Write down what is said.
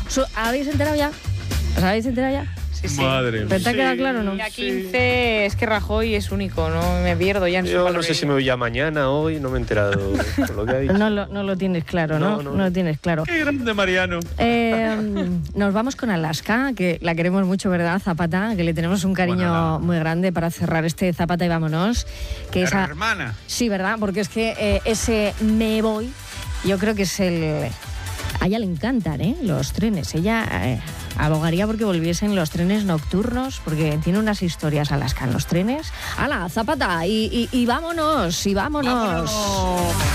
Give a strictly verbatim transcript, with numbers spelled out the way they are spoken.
Su- ¿Habéis enterado ya? ¿Os habéis enterado ya? Sí, sí. Madre ¿Pero te ha mía. quedado claro o no? Día quince es que Rajoy es único, no me pierdo ya en su Yo no palabrería. sé si me voy ya mañana, hoy, no me he enterado por lo que ha dicho. No lo, no lo tienes claro, ¿no? No, No, no. lo tienes claro. Qué grande, Mariano. Eh, nos vamos con Alaska, que la queremos mucho, ¿verdad, Zapata? Que le tenemos un cariño Bueno, la- muy grande para cerrar este Zapata y vámonos. Que esa, Hermana. sí, ¿verdad? Porque es que eh, ese me voy, yo creo que es el... A ella le encantan, ¿eh? Los trenes. Ella eh, abogaría porque volviesen los trenes nocturnos, porque tiene unas historias Alaska en los trenes. ¡Hala, Zapata! Y, y, y vámonos, y vámonos. Vámonos.